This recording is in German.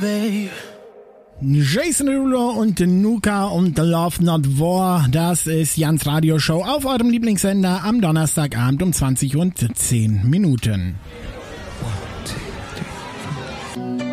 Jason Derulo und Nuka und The Love Not War, das ist Jans Radioshow auf eurem Lieblingssender am Donnerstagabend um 20:10 Minuten. 1, 2, 3, 4.